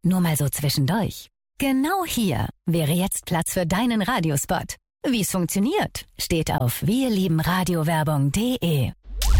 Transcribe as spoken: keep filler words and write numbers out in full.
Nur mal so zwischendurch. Genau hier wäre jetzt Platz für deinen Radiospot. Wie es funktioniert, steht auf wirliebenradiowerbung punkt de.